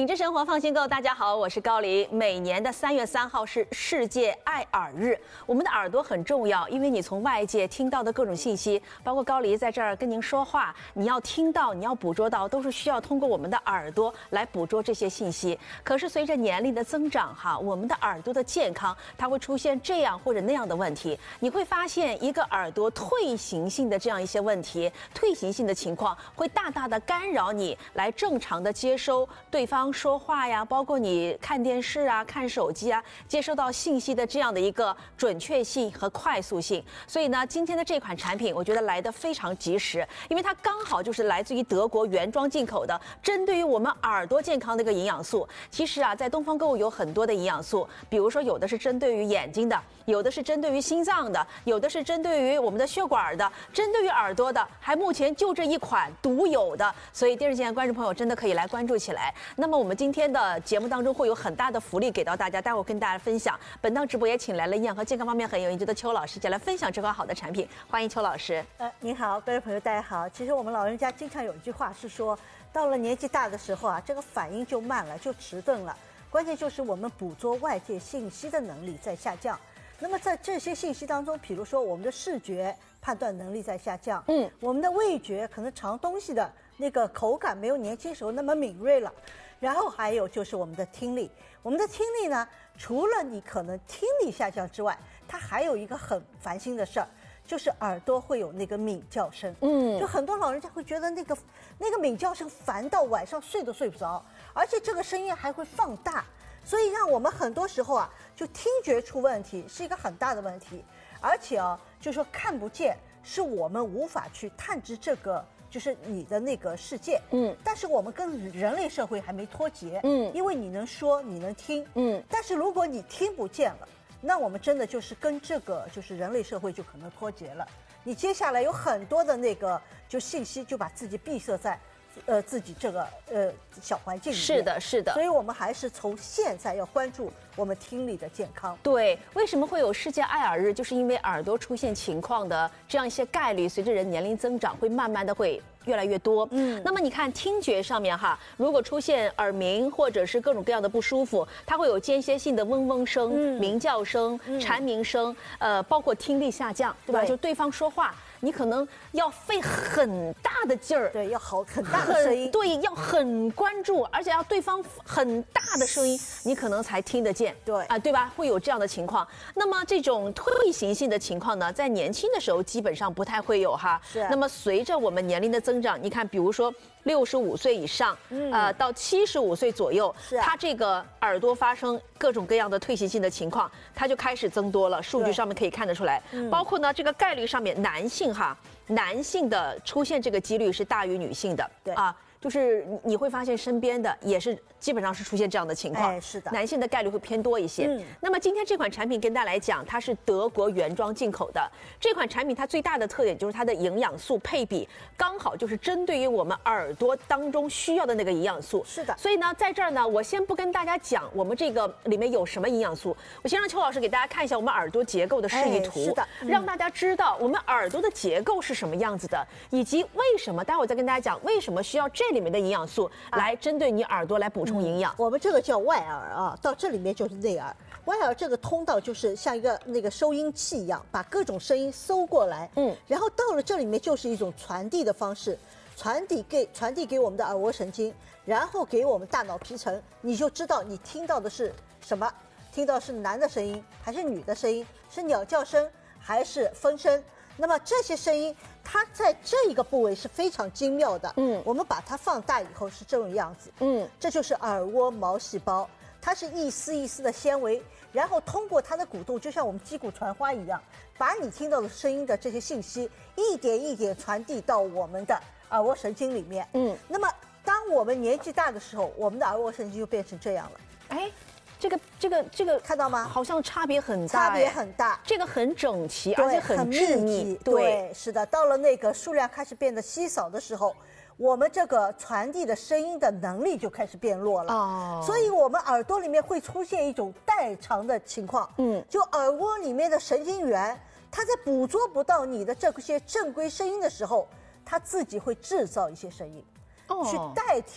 品质生活放心购，大家好，我是高黎。每年的3月3号是世界爱耳日，我们的耳朵很重要，因为你从外界听到的各种信息，包括高黎在这儿跟您说话，你要听到，你要捕捉到，都是需要通过我们的耳朵来捕捉这些信息。可是随着年龄的增长，我们的耳朵的健康，它会出现这样或者那样的问题。你会发现，一个耳朵退行性的这样一些问题，退行性的情况，会大大的干扰你来正常的接收对方说话呀，包括你看电视啊、看手机啊，接收到信息的这样的一个准确性和快速性。所以呢，今天的这款产品，我觉得来得非常及时，因为它刚好就是来自于德国原装进口的，针对于我们耳朵健康的一个营养素。其实啊，在东方购物有很多的营养素，比如说有的是针对于眼睛的，有的是针对于心脏的，有的是针对于我们的血管的，针对于耳朵的，还目前就这一款独有的。所以电视机前观众朋友真的可以来关注起来。那么我们今天的节目当中会有很大的福利给到大家，待会儿跟大家分享。本档直播也请来了营养和健康方面很有研究的邱老师，一起来分享这款好的产品。欢迎邱老师。 您好，各位朋友，大家好。其实我们老人家经常有一句话是说，到了年纪大的时候啊，这个反应就慢了，就迟钝了。关键就是我们捕捉外界信息的能力在下降。那么在这些信息当中，比如说我们的视觉判断能力在下降，我们的味觉可能尝东西的那个口感没有年轻时候那么敏锐了。然后还有就是我们的听力，我们的听力呢，除了你可能听力下降之外，它还有一个很烦心的事儿，就是耳朵会有那个鸣叫声。就很多老人家会觉得那个鸣叫声烦到晚上睡都睡不着，而且这个声音还会放大，所以让我们很多时候啊，就听觉出问题是一个很大的问题，而且啊，就说看不见是我们无法去探知这个。就是你的那个世界，但是我们跟人类社会还没脱节，因为你能说，你能听，但是如果你听不见了，那我们真的就是跟这个就是人类社会就可能脱节了。你接下来有很多的那个就信息就把自己闭塞在，自己这个小环境里面。 是的，是的。 所以我们还是从现在要关注我们听力的健康。 对，为什么会有世界爱耳日？就是因为耳朵出现情况的这样一些概率，随着人年龄增长，会慢慢的会越来越多。那么你看听觉上面如果出现耳鸣或者是各种各样的不舒服，它会有间歇性的嗡嗡声、鸣叫声、蝉鸣声，包括听力下降，对吧？就对方说话，你可能要费很大的劲儿， 对，要很大的声音， 对，要很关注，而且要对方很大的声音，你可能才听得见， 对啊，对吧？会有这样的情况。那么这种退行性的情况呢，在年轻的时候基本上不太会有是。 那么随着我们年龄的增长，你看，比如说65岁以上，到75岁左右，它这个耳朵发生各种各样的退行性的情况，它就开始增多了。数据上面可以看得出来，包括呢这个概率上面，男性的出现这个几率是大于女性的， 对啊。就是你会发现身边的也是基本上是出现这样的情况， 是的， 男性的概率会偏多一些。那么今天这款产品跟大家来讲，它是德国原装进口的。这款产品它最大的特点就是它的营养素配比刚好就是针对于我们耳朵当中需要的那个营养素。 是的， 所以呢，在这儿呢，我先不跟大家讲我们这个里面有什么营养素，我先让邱老师给大家看一下我们耳朵结构的示意图， 是的， 让大家知道我们耳朵的结构是什么样子的，以及为什么，待会儿再跟大家讲为什么需要这里面的营养素来针对你耳朵来补充营养。 我们这个叫外耳啊，到这里面就是内耳。外耳这个通道就是像一个那个收音器一样，把各种声音收过来，然后到了这里面就是一种传递的方式，传递给我们的耳蜗神经，然后给我们大脑皮层，你就知道你听到的是什么，听到是男的声音还是女的声音，是鸟叫声还是风声。那么这些声音，它在这一个部位是非常精妙的。我们把它放大以后是这种样子。这就是耳蜗毛细胞，它是一丝一丝的纤维，然后通过它的鼓动，就像我们击鼓传花一样，把你听到的声音的这些信息一点一点传递到我们的耳蜗神经里面。那么当我们年纪大的时候，我们的耳蜗神经就变成这样了。 这个看到吗？ 好像差别很大， 差别很大。 这个很整齐，而且很致密。 对，是的。到了那个数量开始变得稀少的时候，我们这个传递的声音的能力就开始变弱了。所以我们耳朵里面会出现一种代偿的情况。就耳蜗里面的神经元，它在捕捉不到你的这些正规声音的时候，它自己会制造一些声音，去代替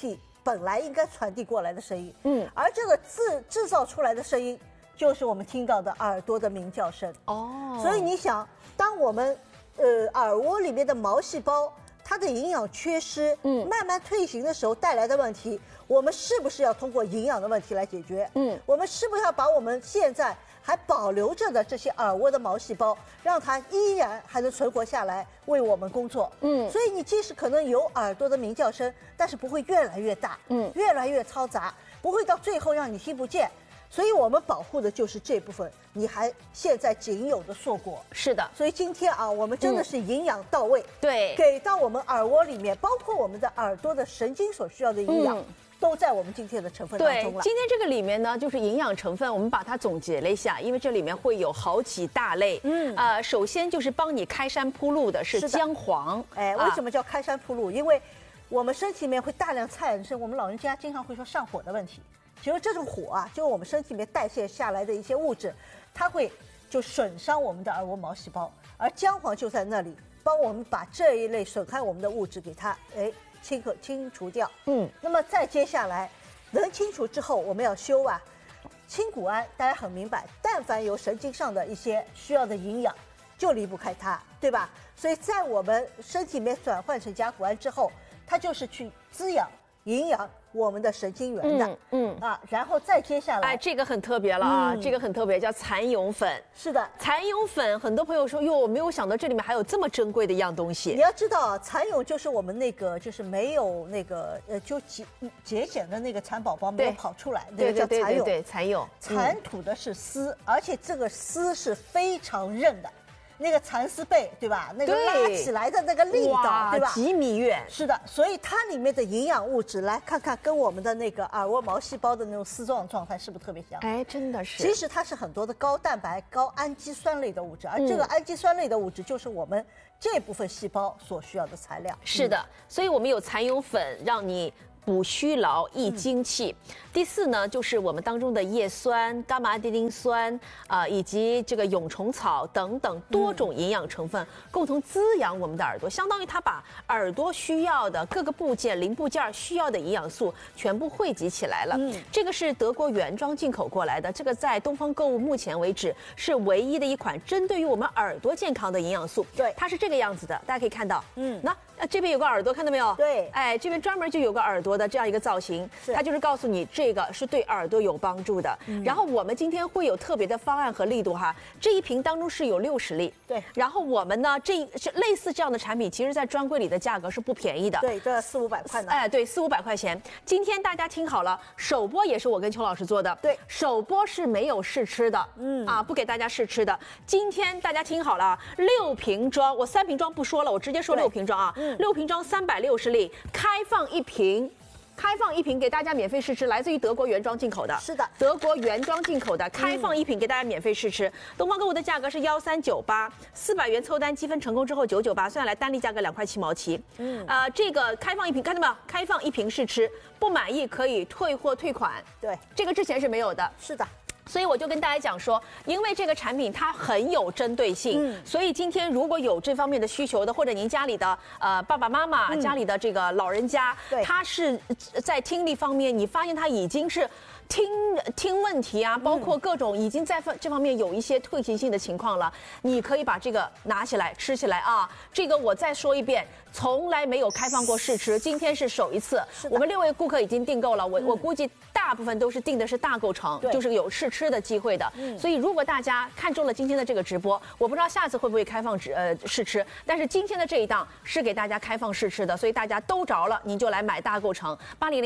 本来应该传递过来的声音，而这个制造出来的声音，就是我们听到的耳朵的鸣叫声。哦，所以你想，当我们耳窝里面的毛细胞它的营养缺失，慢慢退行的时候带来的问题，我们是不是要通过营养的问题来解决？我们是不是要把我们现在还保留着的这些耳蜗的毛细胞，让它依然还能存活下来，为我们工作？所以你即使可能有耳朵的鸣叫声，但是不会越来越大，越来越嘈杂，不会到最后让你听不见。所以我们保护的就是这部分，你还现在仅有的硕果。 是的， 所以今天啊，我们真的是营养到位， 对， 给到我们耳蜗里面，包括我们的耳朵的神经所需要的营养。都在我们今天的成分当中了。 对，今天这个里面呢，就是营养成分，我们把它总结了一下，因为这里面会有好几大类。首先就是帮你开山铺路的是姜黄。 为什么叫开山铺路？因为我们身体里面会大量产生我们老人家经常会说上火的问题。其实这种火啊，就是我们身体里面代谢下来的一些物质，它会就损伤我们的耳蜗毛细胞，而姜黄就在那里帮我们把这一类损害我们的物质给它清除掉。那么再接下来能清除之后，我们要修啊，清谷胺大家很明白，但凡有神经上的一些需要的营养，就离不开它，对吧？所以在我们身体里面转换成甲钴胺之后，它就是去滋养、营养我们的神经元的。然后再接下来， 这个很特别了啊，这个很特别，叫蚕蛹粉。 是的， 蚕蛹粉，很多朋友说哟，我没有想到这里面还有这么珍贵的一样东西。 你要知道，蚕蛹就是我们那个就是没有那个就节俭的那个蚕宝宝没有跑出来，那个叫蚕蛹。 对，蚕蛹。 蚕吐的是丝，而且这个丝是非常韧的。那个蚕丝被，对吧？那个拉起来的那个力道，对吧？ 几米远。 是的，所以它里面的营养物质，来看看跟我们的那个耳蜗毛细胞的那种丝状状态是不是特别像？ 真的是。 其实它是很多的高蛋白、高氨基酸类的物质，而这个氨基酸类的物质就是我们这部分细胞所需要的材料。 是的，所以我们有蚕蛹粉，让你补虚劳、益精气。第四呢，就是我们当中的叶酸、伽马丁丁酸以及这个蛹虫草等等多种营养成分，共同滋养我们的耳朵，相当于它把耳朵需要的各个部件、零部件需要的营养素全部汇集起来了。这个是德国原装进口过来的，这个在东方购物目前为止是唯一的一款针对于我们耳朵健康的营养素。 对， 它是这个样子的，大家可以看到。那这边有个耳朵，看到没有？ 对， 这边专门就有个耳朵的这样一个造型，它就是告诉你这个是对耳朵有帮助的。然后我们今天会有特别的方案和力度哈，这一瓶当中是有60粒。 对， 然后我们呢，类似这样的产品，其实在专柜里的价格是不便宜的。 对，这400-500块呢。 对，400-500块钱。今天大家听好了，首播也是我跟邱老师做的。 对， 首播是没有试吃的。不给大家试吃的。今天大家听好了，6瓶装，我3瓶装不说了，我直接说6瓶装啊。6瓶装360粒，开放一瓶给大家免费试吃，来自于德国原装进口的。 是的， 德国原装进口的，开放一瓶给大家免费试吃。东方购物的价格是1398，400元凑单积分成功之后998，算下来单粒价格2块7毛7。这个开放一瓶，看到没有？开放一瓶试吃，不满意可以退货退款。 对， 这个之前是没有的。 是的。 所以我就跟大家讲说，因为这个产品它很有针对性，所以今天如果有这方面的需求的，或者您家里的爸爸妈妈、家里的这个老人家，他是在听力方面，你发现他已经是听问题啊，包括各种已经在这方面有一些退行性的情况了，你可以把这个拿起来吃起来啊。这个我再说一遍，从来没有开放过试吃，今天是首一次。我们6位顾客已经订购了，我估计大部分都是订的是大购程，就是有试吃的机会的。所以如果大家看中了今天的这个直播，我不知道下次会不会开放试吃，但是今天的这一档是给大家开放试吃的，所以大家都着了，您就来买大购程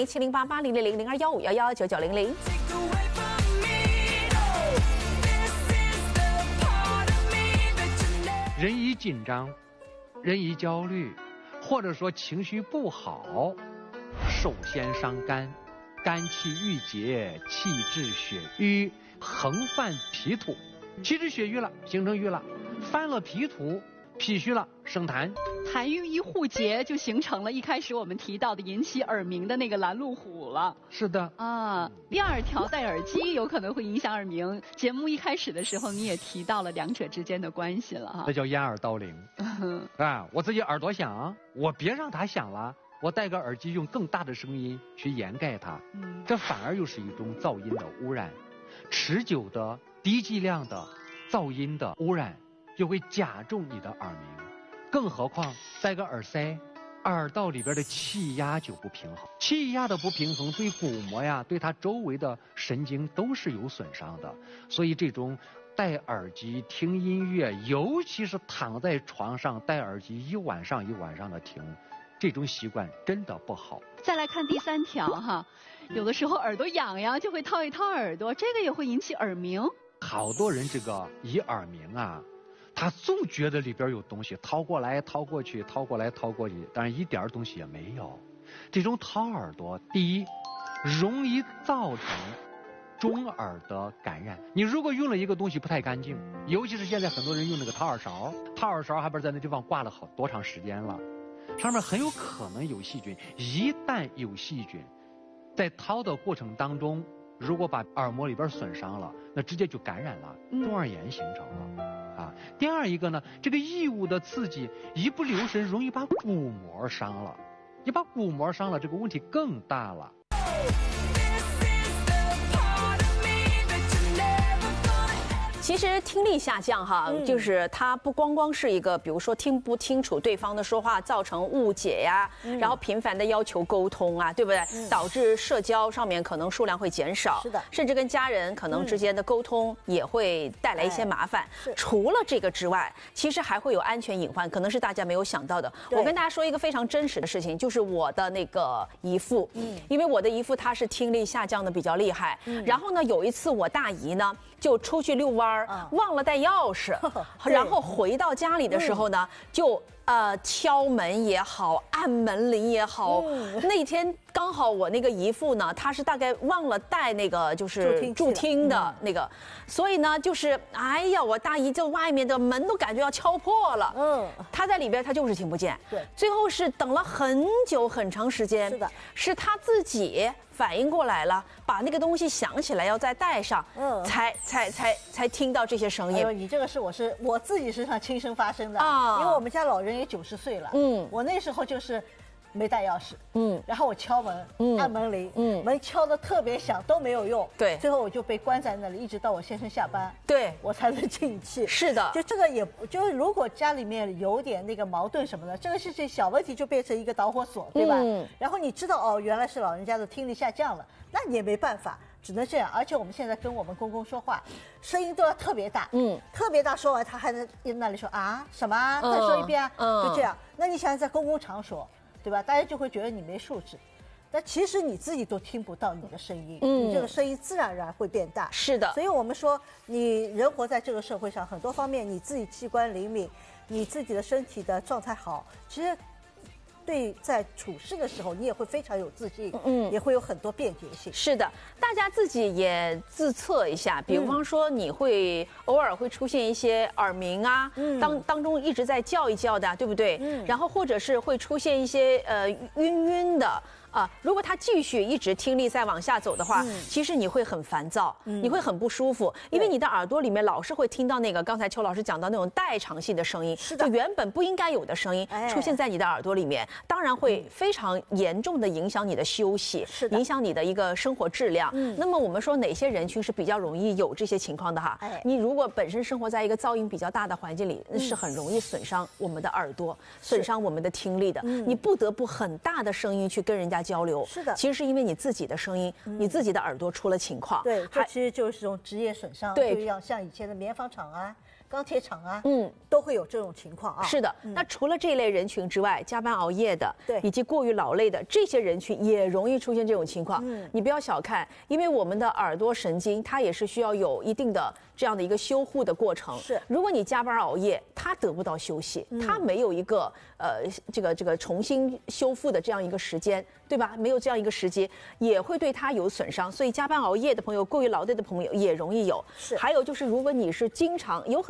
，800-708-8000-0215119990。 人一紧张，人一焦虑，或者说情绪不好，首先伤肝，肝气郁结，气滞血瘀，横犯脾土，气滞血瘀了，形成瘀了，犯了脾土，脾虚了，生痰。 痰瘀一互结，就形成了一开始我们提到的引起耳鸣的那个拦路虎了。 是的第二条戴耳机有可能会影响耳鸣。节目一开始的时候你也提到了两者之间的关系了哈， 这叫掩耳盗铃。我自己耳朵响，我别让它响了， 我戴个耳机用更大的声音去掩盖它，这反而又是一种噪音的污染。持久的低剂量的噪音的污染就会加重你的耳鸣，更何况戴个耳塞，耳道里边的气压就不平衡，气压的不平衡对鼓膜呀，对它周围的神经都是有损伤的。所以这种戴耳机听音乐，尤其是躺在床上戴耳机一晚上一晚上的听，这种习惯真的不好。 再来看第3条哈，有的时候耳朵痒痒就会掏一掏耳朵，这个也会引起耳鸣。 好多人这个一耳鸣啊，他总觉得里边有东西，掏过来掏过去，掏过来掏过去，但是一点东西也没有。这种掏耳朵，第一，容易造成中耳的感染。你如果用了一个东西不太干净，尤其是现在很多人用那个掏耳勺，掏耳勺还不是在那地方挂了多长时间了，上面很有可能有细菌。一旦有细菌，在掏的过程当中，如果把耳膜里边损伤了，那直接就感染了，中耳炎形成了。第二一个呢，这个异物的刺激一不留神容易把鼓膜伤了，你把鼓膜伤了，这个问题更大了。 其实听力下降哈，就是它不光光是一个，比如说听不清楚对方的说话，造成误解呀，然后频繁的要求沟通啊，对不对？导致社交上面可能数量会减少， 是的， 甚至跟家人可能之间的沟通也会带来一些麻烦。除了这个之外，其实还会有安全隐患，可能是大家没有想到的。我跟大家说一个非常真实的事情，就是我的那个姨父，因为我的姨父他是听力下降的比较厉害，然后呢，有一次我大姨呢就出去遛弯儿。忘了带钥匙，然后回到家里的时候呢，就敲门也好，按门铃也好。那天刚好我那个姨父呢，他是大概忘了带那个就是助听的那个，所以呢，就是哎呀，我大姨就外面的门都感觉要敲破了。他在里边他就是听不见。对，最后是等了很久很长时间。是的，是他自己反应过来了，把那个东西想起来要再带上，才听到这些声音。 哎呦，你这个是我自己身上亲身发生的啊，因为我们家老人也90岁了，我那时候就是没带钥匙，然后我敲门，按门铃，门敲得特别响都没有用，对，最后我就被关在那里，一直到我先生下班，对我才能进去。是的，就这个也就是如果家里面有点那个矛盾什么的，这个是小问题就变成一个导火索，对吧？然后你知道哦，原来是老人家的听力下降了，那你也没办法。只能这样，而且我们现在跟我们公公说话，声音都要特别大，特别大，说完他还能那里说啊什么，再说一遍啊，就这样。那你想在公共场所，对吧？大家就会觉得你没素质，但其实你自己都听不到你的声音，你这个声音自然而然会变大。是的，所以我们说，你人活在这个社会上，很多方面你自己器官灵敏，你自己的身体的状态好，其实。对，在处事的时候，你也会非常有自信，也会有很多便捷性。是的，大家自己也自测一下，比方说你会偶尔会出现一些耳鸣啊，当中一直在叫一叫的，对不对？然后或者是会出现一些晕晕的。如果他继续一直听力再往下走的话，其实你会很烦躁，你会很不舒服，因为你的耳朵里面老是会听到那个刚才邱老师讲到那种代偿性的声音，就原本不应该有的声音出现在你的耳朵里面，当然会非常严重的影响你的休息，影响你的一个生活质量。那么我们说哪些人群是比较容易有这些情况的哈？你如果本身生活在一个噪音比较大的环境里，是很容易损伤我们的耳朵，损伤我们的听力的。你不得不很大的声音去跟人家交流，是的，其实是因为你自己的声音，你自己的耳朵出了情况。对，这其实就是这种职业损伤，对，就像以前的棉纺厂啊、钢铁厂啊，都会有这种情况啊。是的，那除了这类人群之外，加班熬夜的，对，以及过于劳累的这些人群也容易出现这种情况。你不要小看，因为我们的耳朵神经它也是需要有一定的这样的一个修护的过程。是，如果你加班熬夜，它得不到休息，它没有一个这个重新修复的这样一个时间。对吧？没有这样一个时机，也会对他有损伤。所以加班熬夜的朋友、过于劳累的朋友也容易有。是。还有就是，如果你是经常有很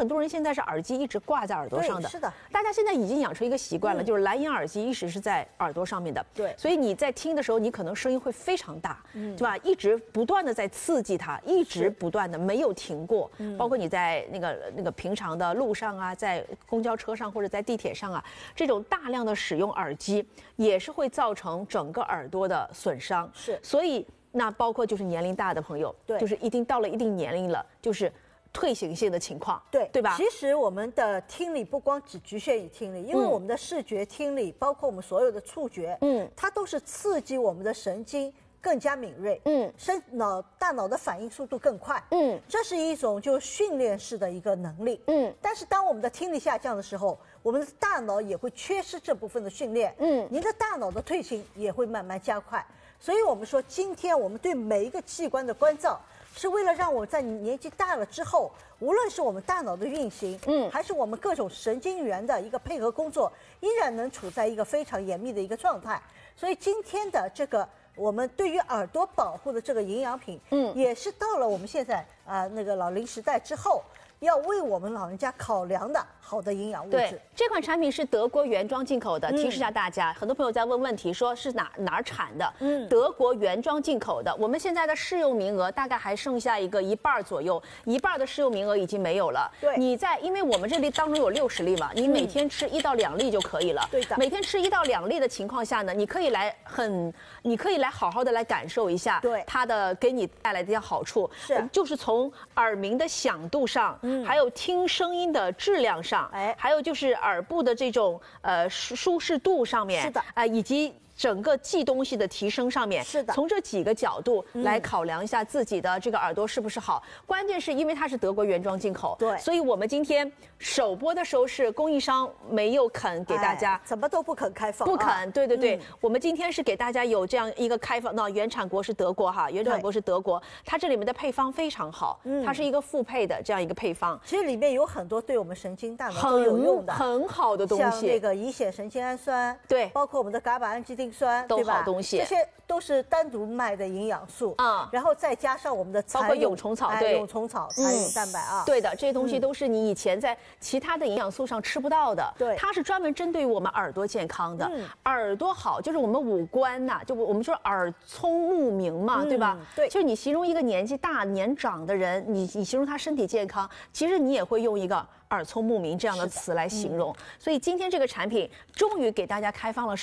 多人现在是耳机一直挂在耳朵上的， 是的， 大家现在已经养成一个习惯了，就是蓝牙耳机一直是在耳朵上面的， 对， 所以你在听的时候，你可能声音会非常大，对吧？一直不断的在刺激它，一直不断的没有停过，包括你在那个平常的路上啊，在公交车上或者在地铁上啊，这种大量的使用耳机也是会造成整个耳朵的损伤， 是， 所以那包括就是年龄大的朋友， 对， 就是一定到了一定年龄了，就是退行性的情况， 对吧？ 其实我们的听力不光只局限于听力，因为我们的视觉、听力，包括我们所有的触觉，它都是刺激我们的神经更加敏锐，大脑的反应速度更快，这是一种就训练式的一个能力，但是当我们的听力下降的时候，我们的大脑也会缺失这部分的训练，您的大脑的退行也会慢慢加快。所以我们说，今天我们对每一个器官的关照，是为了让我在年纪大了之后，无论是我们大脑的运行，还是我们各种神经元的一个配合工作，依然能处在一个非常严密的一个状态。所以今天的这个我们对于耳朵保护的这个营养品，也是到了我们现在那个老龄时代之后，要为我们老人家考量的好的营养物质。 对，这款产品是德国原装进口的。提示一下大家，很多朋友在问问题，说是哪儿产的？德国原装进口的。我们现在的试用名额大概还剩下一半左右，一半的试用名额已经没有了。 对， 因为我们这里当中有60粒嘛，你每天吃1到2粒就可以了。 对的。 每天吃1到2粒的情况下呢，你可以来好好的来感受一下， 对它的给你带来的一些好处。 是， 就是从耳鸣的响度上，还有听声音的质量上，还有就是耳部的这种舒适度上面， 是的， 以及整个记东西的提升上面， 是的， 从这几个角度来考量一下自己的这个耳朵是不是好。关键是因为它是德国原装进口， 对， 所以我们今天首播的时候是供应商没有肯给大家， 怎么都不肯开放， 不肯，对，我们今天是给大家有这样一个开放，那原产国是德国哈，原产国是德国，它这里面的配方非常好，它是一个复配的这样一个配方， 其实里面有很多对我们神经大脑都有用的， 很好的东西， 像那个乙酰神经氨酸， 对， 包括我们的伽马氨基丁酸， 都好东西， 这些都是单独卖的营养素然后再加上我们的包括蛹虫草，对， 蛹虫草、蚕蛹蛋白对的，这些东西都是你以前在其他的营养素上吃不到的， 对， 它是专门针对于我们耳朵健康的，耳朵好就是我们五官呐，就我们说耳聪目明嘛，对吧？ 对， 就是你形容一个年纪大年长的人，你形容他身体健康，其实你也会用一个耳聪目明这样的词来形容。所以今天这个产品终于给大家开放了